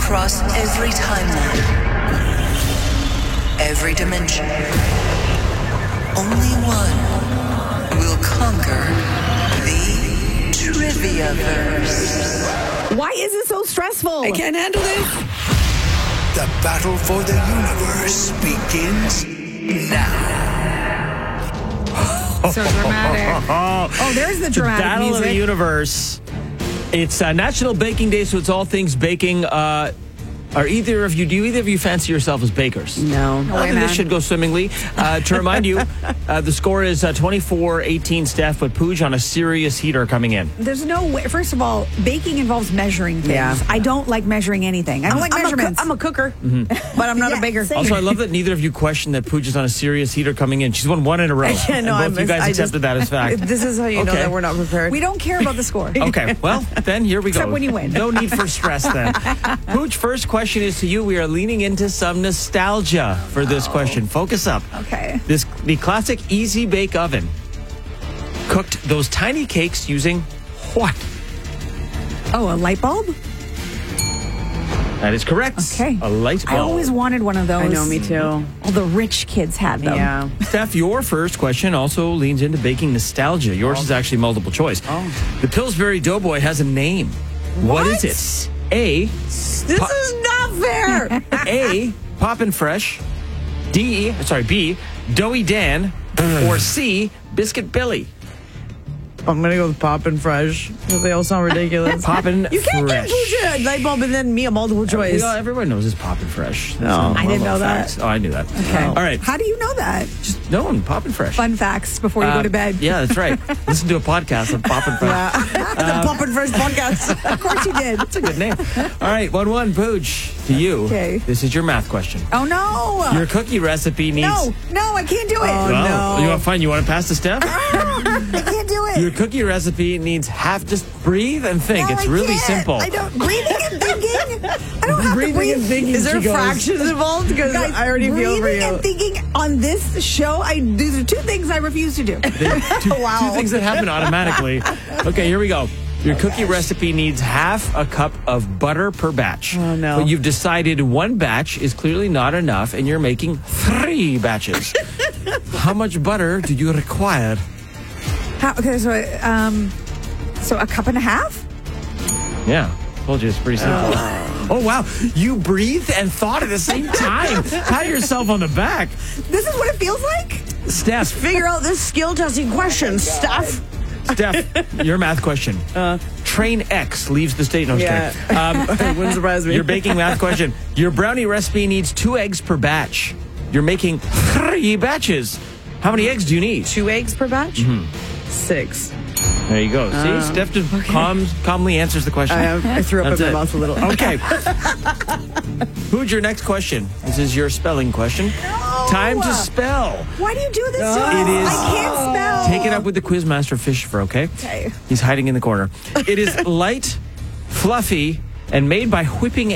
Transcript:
across every timeline, every dimension. Only one will conquer the Triviaverse. Why is it so stressful? I can't handle this. The battle for the universe begins now. So dramatic. Oh, there's the dramatic Battle music. of the Universe. It's National Baking Day, so it's all things baking. Do either of you fancy yourself as bakers? No. No way, This man. should go swimmingly. To remind you, the score is 24-18, Steph, but Pooj on a serious heater coming in. There's no way. First of all, baking involves measuring things. Yeah. I don't like measuring anything. I don't like measurements. I'm a cooker, but I'm not Yeah, a baker. same. Also, I love that neither of you questioned that Pooj is on a serious heater coming in. She's won one in a row. Yeah, no, and both you guys accepted that as fact. This is how you know Okay. that we're not prepared. We don't care about the score. Okay, well, then here we go. Except when you win. No need for stress then. Pooj, first question is to you. We are leaning into some nostalgia for this question. Focus up. Okay. The classic Easy Bake Oven cooked those tiny cakes using what? Oh, a light bulb? That is correct. Okay. A light bulb. I always wanted one of those. I know, me too. All the rich kids had them. Yeah. Steph, your first question also leans into baking nostalgia. Yours is actually multiple choice. Oh. The Pillsbury Doughboy has a name. What is it? A. This is not fair. A. Poppin' Fresh. B. Doughy Dan. Or C. Biscuit Billy. I'm going to go with Poppin' Fresh because they all sound ridiculous. Poppin' You can't Fresh. give Pooja a light bulb and then me a multiple choice. Yeah, everyone knows it's Poppin' Fresh. No. I didn't know that. Facts. Oh, I knew that. Okay. All right. How do you know that? Just known. Poppin' Fresh. Fun facts before you go to bed. Yeah, that's right. Listen to a podcast on Poppin' Fresh. The Poppin' Fresh podcast. Of course you did. That's a good name. All right, 1-1, Pooj. To you. Okay. This is your math question. Oh, no. Your cookie recipe needs... No, I can't do it. Oh, Well, no. you want fine? You want to pass to Steph? I can't do it. Your cookie recipe needs just breathe and think. No, It's I really can't. simple. I don't breathing and thinking. I don't have to Breathing breathe. and thinking. Is there she goes, fractions involved? Because Guys, I already feel for breathing you. and thinking on this show, these are two things I refuse to do. Two things that happen automatically. Okay, here we go. Your cookie recipe needs half a cup of butter per batch. Oh, no. But you've decided one batch is clearly not enough, and you're making 3 batches. How much butter do you require? Okay, so a cup and a half? Yeah, told you it's pretty simple. Oh, wow. You breathed and thought at the same time. Pat yourself on the back. This is what it feels like? Steph, Figure out this skill testing question stuff. Steph, your math question. Train X leaves the state. No, I'm just kidding. Wouldn't surprise me. Your baking math question. Your brownie recipe needs 2 eggs per batch. You're making 3 batches. How many eggs do you need? 2 eggs per batch? 6. There you go. See, Steph just calmly answers the question. I threw up That's in my it. mouth a little. Okay. Who's your next question? This is your spelling question. Time to spell. Why do you do this to us? It is- I can't spell. Take it up with the Quizmaster Fisher, okay? Okay. He's hiding in the corner. It is light, fluffy, and made by whipping